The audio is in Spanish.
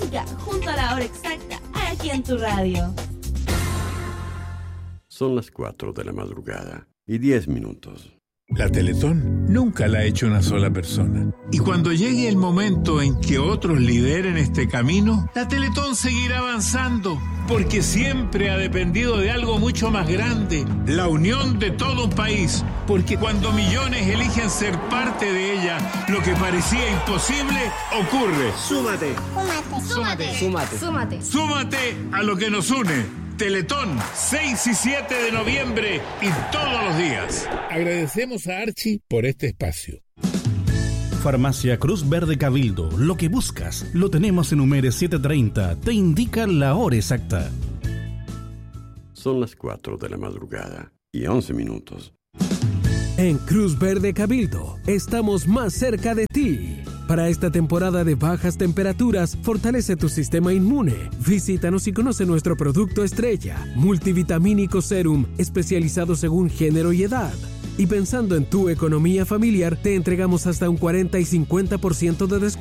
música junto a la hora exacta, aquí en tu radio. Son las 4 de la madrugada y 10 minutos. La Teletón nunca la ha hecho una sola persona. Y cuando llegue el momento en que otros lideren este camino, la Teletón seguirá avanzando, porque siempre ha dependido de algo mucho más grande, la unión de todo un país. Porque cuando millones eligen ser parte de ella, lo que parecía imposible ocurre. Súmate. Súmate a lo que nos une. Teletón, 6 y 7 de noviembre y todos los días. Agradecemos a Archie por este espacio. Farmacia Cruz Verde Cabildo. Lo que buscas lo tenemos en Humere 730. Te indica la hora exacta. Son las 4 de la madrugada y 11 minutos. En Cruz Verde Cabildo estamos más cerca de ti. Para esta temporada de bajas temperaturas, fortalece tu sistema inmune. Visítanos y conoce nuestro producto estrella, Multivitamínico Serum, especializado según género y edad. Y pensando en tu economía familiar, te entregamos hasta un 40 y 50% de descuento